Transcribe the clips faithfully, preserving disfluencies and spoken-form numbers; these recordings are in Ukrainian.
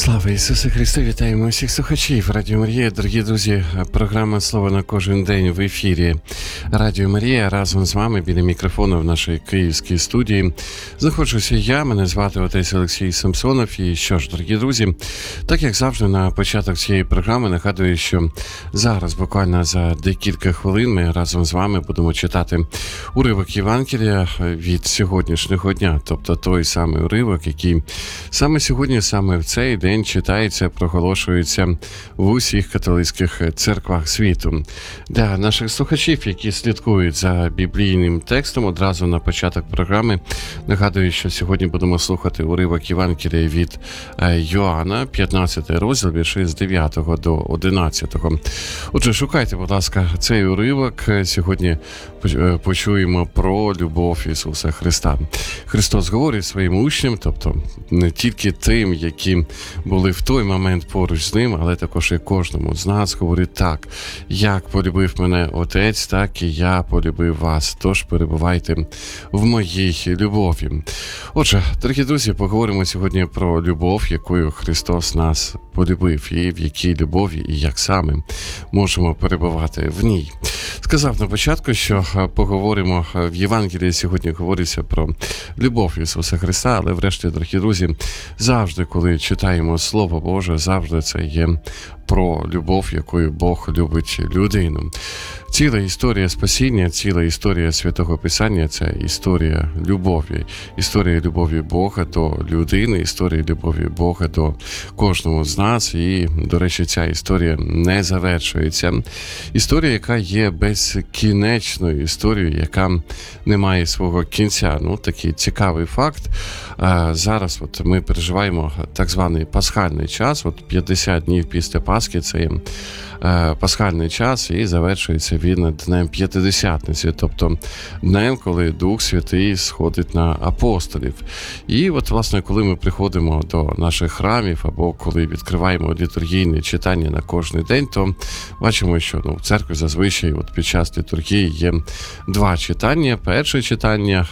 Слава Ісусу Христу! Вітаємо усіх слухачів Радіо Марія. Дорогі друзі, програма «Слово на кожен день» в ефірі Радіо Марія. Разом з вами біля мікрофону в нашій київській студії знаходжуся я, мене звати отець Олексій Самсонов. І що ж, дорогі друзі, так як завжди на початок цієї програми нагадую, що зараз буквально за декілька хвилин ми разом з вами будемо читати уривок Євангелія від сьогоднішнього дня. Тобто той самий уривок, який саме сьогодні, саме в цей день читається, проголошується в усіх католицьких церквах світу. Для наших слухачів, які слідкують за біблійним текстом, одразу на початок програми нагадую, що сьогодні будемо слухати уривок Євангелія від Йоанна, п'ятнадцятий розділ, вірші з дев'ятого до одинадцятого. Отже, шукайте, будь ласка, цей уривок. Сьогодні почуємо про любов Ісуса Христа. Христос говорить своїм учням, тобто не тільки тим, які були в той момент поруч з ним, але також і кожному з нас говорить так: як полюбив мене Отець, так і я полюбив вас, тож перебувайте в моїй любові. Отже, дорогі друзі, поговоримо сьогодні про любов, якою Христос нас полюбив, і в якій любові, і як саме можемо перебувати в ній. Сказав на початку, що поговоримо в Євангелії, сьогодні говориться про любов Ісуса Христа, але врешті, дорогі друзі, завжди, коли читаємо Слово Боже, завжди це є про любов, якою Бог любить людину. Ціла історія спасіння, ціла історія Святого Писання – це історія любові. Історія любові Бога до людини, історія любові Бога до кожного з нас. І, до речі, ця історія не завершується. Історія, яка є безкінечною, історією, яка не має свого кінця. Ну, такий цікавий факт. Зараз от ми переживаємо так званий пасхальний час. От п'ятдесят днів після Пасхи – це є пасхальний час, і завершується він Днем П'ятидесятниці, тобто днем, коли Дух Святий сходить на апостолів. І от, власне, коли ми приходимо до наших храмів, або коли відкриваємо літургійне читання на кожний день, то бачимо, що ну, в церкві зазвичай от під час літургії є два читання. Перше читання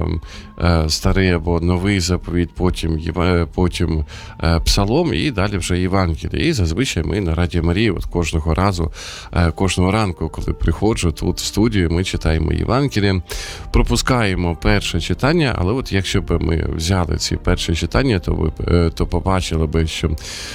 е, е, старий або новий заповіт, потім, потім е, псалом, і далі вже Євангеліє. І зазвичай ми на Радіо Марії от кожного разу, е, кожного ранку, коли приходжу тут в студію, ми читаємо Євангеліє, пропускаємо перше читання, але от якщо б ми взяли ці перші читання, то ви то побачили б, що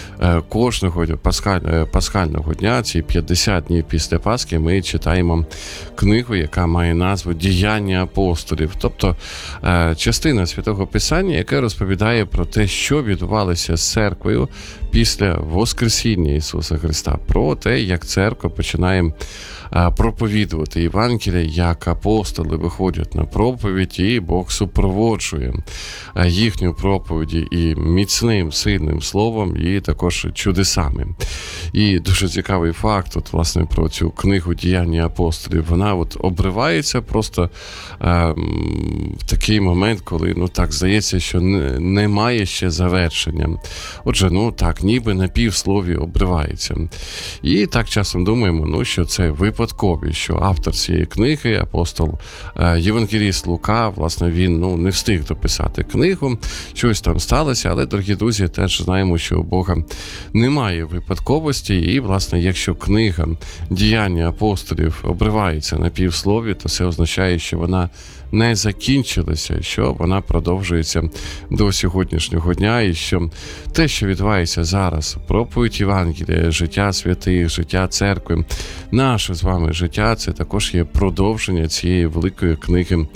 кожного пасхального дня, ці п'ятдесят днів після Пасхи, ми читаємо книгу, яка має назву «Діяння апостолів», тобто частина Святого Писання, яка розповідає про те, що відбувалося з церквою після Воскресіння Ісуса Христа, про те, як церква починає проповідувати Євангелія, як апостоли виходять на проповідь, і Бог супроводжує їхню проповіді і міцним, сильним словом, і також чудесами. І дуже цікавий факт, от, власне, про цю книгу «Діяння апостолів». Вона от обривається просто е, в такий момент, коли, ну так, здається, що не, немає ще завершення. Отже, ну так, ніби на півслові обривається. І так часом думаємо, ну, що це випадкові, що автор цієї книги, апостол е, Євангеліст Лука, власне, він ну, не встиг дописати книгу, щось там сталося, але, дорогі друзі, теж знаємо, що у Бога немає випадковості, і, власне, якщо книга «Діяння апостолів» обривається на півслові, то це означає, що вона не закінчилася, що вона продовжується до сьогоднішнього дня, і що те, що відбувається зараз, проповідь Євангелія, життя святих, життя церкви, наше з вами життя, це також є продовження цієї великої книги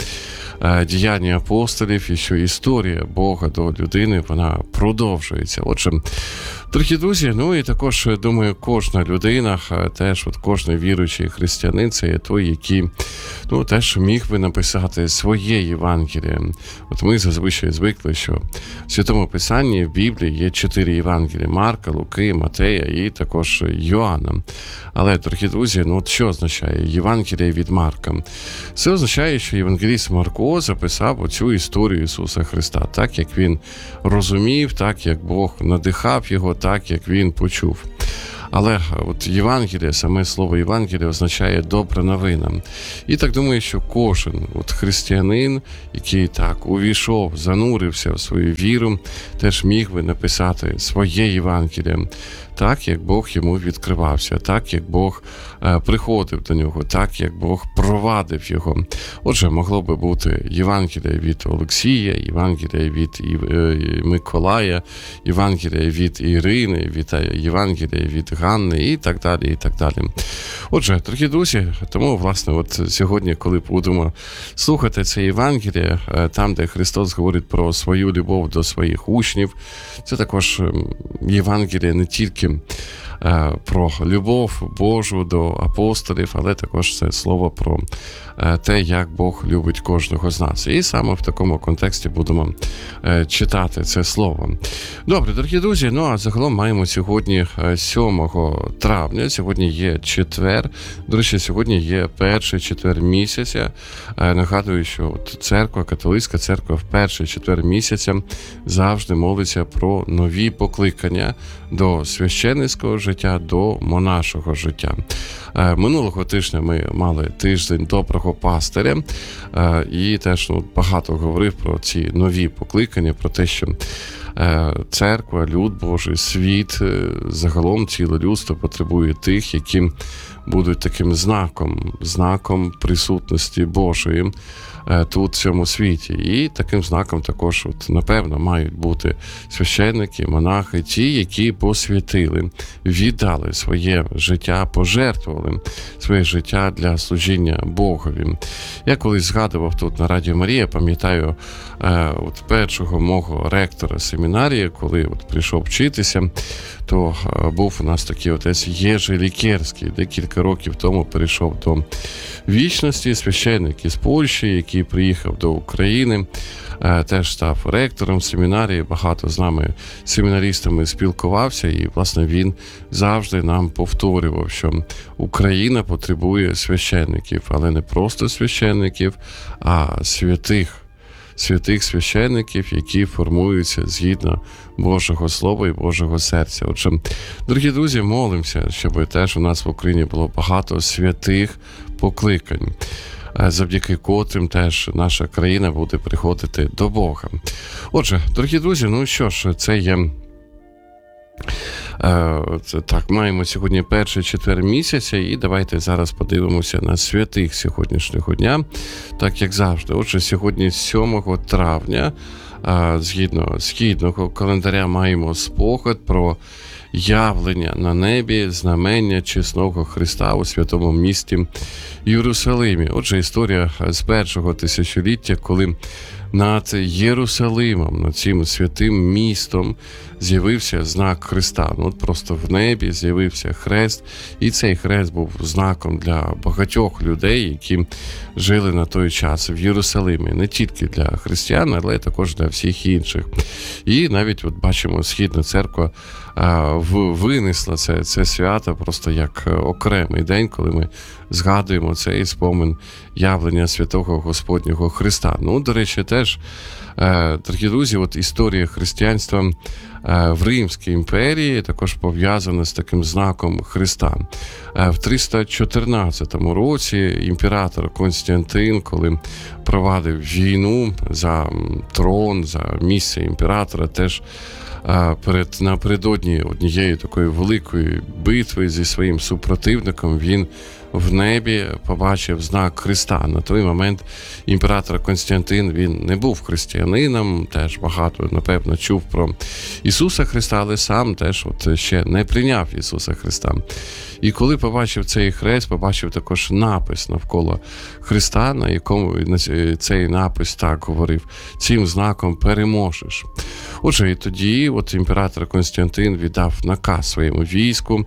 «Діяння апостолів», і що історія Бога до людини, вона продовжується. Отже, дорогі друзі, ну і також, думаю, кожна людина, теж от кожен віруючий християнин, це є той, який, ну, теж міг би написати своє Євангеліє. От ми зазвичай звикли, що в Святому Писанні, в Біблії є чотири Євангелія: Марка, Луки, Матея і також Йоанна. Але, дорогі друзі, ну от що означає Євангеліє від Марка? Це означає, що євангеліст Марко записав оцю історію Ісуса Христа, так, як він розумів, так, як Бог надихав його, так, як він почув. Але от Євангеліє, саме слово Євангеліє означає «добра новина». І так думаю, що кожен от християнин, який так увійшов, занурився в свою віру, теж міг би написати своє Євангеліє, так, як Бог йому відкривався, так, як Бог е, приходив до нього, так, як Бог провадив його. Отже, могло би бути Євангеліє від Олексія, Євангеліє від е, Миколая, Євангеліє від Ірини, від Євангеліє від Ганни і так далі, і так далі. Отже, дорогі друзі, тому, власне, от сьогодні, коли будемо слухати це Євангеліє, е, там, де Христос говорить про свою любов до своїх учнів, це також Євангеліє не тільки про любов Божу до апостолів, але також це слово про те, як Бог любить кожного з нас. І саме в такому контексті будемо читати це слово. Добре, дорогі друзі, ну а загалом маємо сьогодні сьомого травня, сьогодні є четвер. До речі, сьогодні є перший четвер місяця. Нагадую, що церква, католицька церква в перший четвер місяця завжди молиться про нові покликання до священницького життя, до монашого життя. Минулого тижня ми мали тиждень доброго пастиря, і теж ну, багато говорив про ці нові покликання, про те, що церква, люд Божий, світ, загалом ціле людство потребує тих, які будуть таким знаком, знаком присутності Божої тут, в цьому світі. І таким знаком також, от, напевно, мають бути священники, монахи, ті, які посвятили, віддали своє життя, пожертвували своє життя для служіння Богові. Я колись згадував тут на Радіо Марія, пам'ятаю, от першого мого ректора семінарії, коли от прийшов вчитися, то був у нас такий отець Єжи Лікерський, декілька років тому перейшов до вічності, священник із Польщі, який приїхав до України, теж став ректором семінарії, багато з нами семінарістами спілкувався, і, власне, він завжди нам повторював, що Україна потребує священників, але не просто священників, а святих. Святих священників, які формуються згідно Божого Слова і Божого серця. Отже, дорогі друзі, молимося, щоб теж у нас в Україні було багато святих покликань, завдяки котрим теж наша країна буде приходити до Бога. Отже, дорогі друзі, ну що ж, це є... Це, так, маємо сьогодні перший четвер місяця, і давайте зараз подивимося на святих сьогоднішнього дня, так як завжди. Отже, сьогодні сьомого травня, згідно східного календаря, маємо спогад про явлення на небі знамення чесного Христа у святому місті Єрусалимі. Отже, історія з першого тисячоліття, коли над Єрусалимом, над цим святим містом з'явився знак Христа. Ну, от просто в небі з'явився хрест, і цей хрест був знаком для багатьох людей, які жили на той час в Єрусалимі. Не тільки для християн, але також для всіх інших. І навіть, от бачимо, Східна церква а, в, винесла це, це свято просто як окремий день, коли ми згадуємо цей спомин явлення святого Господнього Христа. Ну, до речі, теж, дорогі друзі, от історія християнства в Римській імперії також пов'язана з таким знаком Христа. В триста чотирнадцятому році імператор Константин, коли провадив війну за трон, за місце імператора, теж перед, напередодні однієї такої великої битви зі своїм супротивником він в небі побачив знак Христа. На той момент імператор Константин, він не був християнином, теж багато, напевно, чув про Ісуса Христа, але сам теж от ще не прийняв Ісуса Христа. І коли побачив цей хрест, побачив також напис навколо Христа, на якому цей напис так говорив: цим знаком переможеш. Отже, і тоді от імператор Константин віддав наказ своєму війську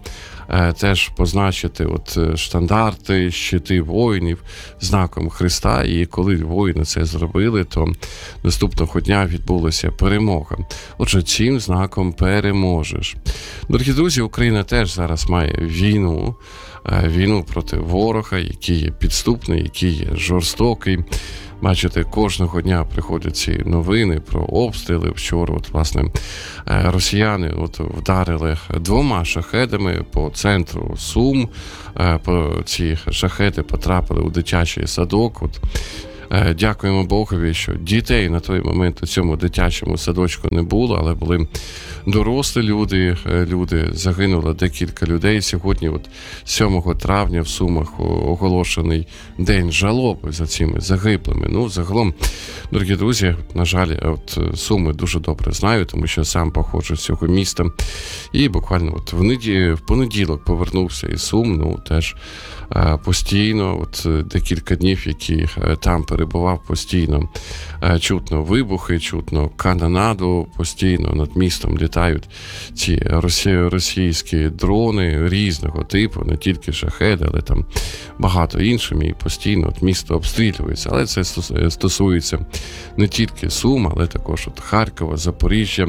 теж позначити от штандарти, щити воїнів знаком Христа. І коли воїни це зробили, то наступного дня відбулася перемога. Отже, цим знаком переможеш. Дорогі друзі, Україна теж зараз має війну, війну проти ворога, який є підступний, який є жорстокий. Бачите, кожного дня приходять ці новини про обстріли. Вчора, от, власне, росіяни от вдарили двома шахедами по центру Сум. По ці шахеди потрапили у дитячий садок. От, дякуємо Богові, що дітей на той момент у цьому дитячому садочку не було, але були дорослі люди, люди, загинуло декілька людей. Сьогодні, от сьомого травня, в Сумах оголошений день жалоби за цими загиблими. Ну, загалом, дорогі друзі, на жаль, от Суми дуже добре знаю, тому що сам походжу з цього міста. І буквально от в, неді... в понеділок повернувся із Сум, ну, теж постійно, от декілька днів, які там перебував, постійно чутно вибухи, чутно канонаду, постійно над містом літають ці росі... російські дрони різного типу, не тільки шахеди, але там багато іншим, і постійно от місто обстрілюється. Але це стосується не тільки Сум, але також от Харкова, Запоріжжя.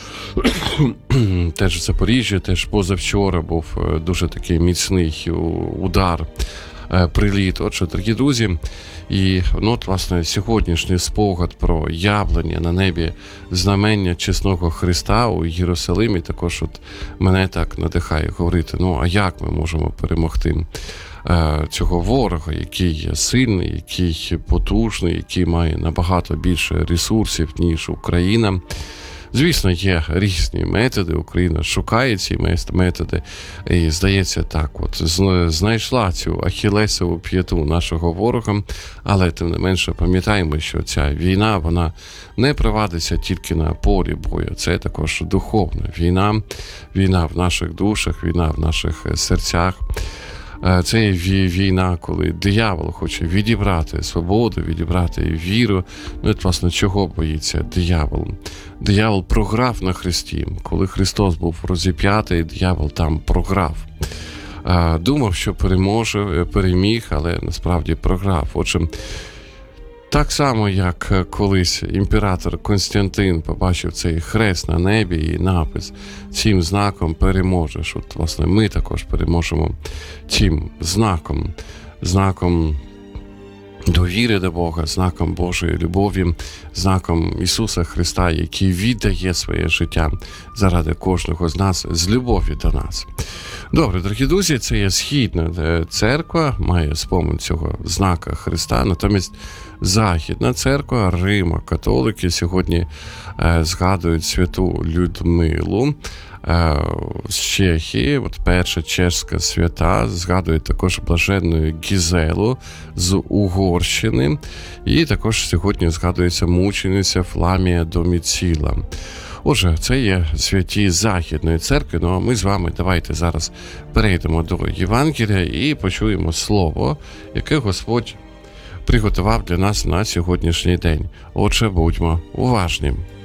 Теж в Запоріжжі, теж позавчора був дуже такий міцний удар, приліт. Отже, дорогі друзі, і ну, от, власне, сьогоднішній спогад про явлення на небі знамення чесного Христа у Єрусалимі також от мене так надихає говорити, ну, а як ми можемо перемогти цього ворога, який є сильний, який потужний, який має набагато більше ресурсів, ніж Україна. Звісно, є різні методи, Україна шукає ці методи, і, здається, так, от, знайшла цю ахілесову п'яту нашого ворога, але, тим не менше, пам'ятаємо, що ця війна, вона не провадиться тільки на полі бою, це також духовна війна, війна в наших душах, війна в наших серцях. Це є війна, коли диявол хоче відібрати свободу, відібрати віру. Ну, от, власне, чого боїться диявол? Диявол програв на Христі. Коли Христос був розіп'ятий, диявол там програв. Думав, що переможе, переміг, але насправді програв. Отже, так само, як колись імператор Константин побачив цей хрест на небі і напис «Цим знаком переможеш». От, власне, ми також переможемо цим знаком, знаком довіри до Бога, знаком Божої любові, знаком Ісуса Христа, який віддає своє життя заради кожного з нас з любові до нас. Добре, дорогі друзі, це є Східна церква, має спомин цього знака Христа, натомість Західна церква, Рима, католики сьогодні е, згадують святу Людмилу е, з Чехії, от перша чешська свята, згадують також блаженну Гізелу з Угорщини, і також сьогодні згадується мучениця Фламія Доміціла. Отже, це є святі Західної церкви, ну а ми з вами давайте зараз перейдемо до Євангелія і почуємо слово, яке Господь приготував для нас на сьогоднішній день. Отже, будьмо уважні.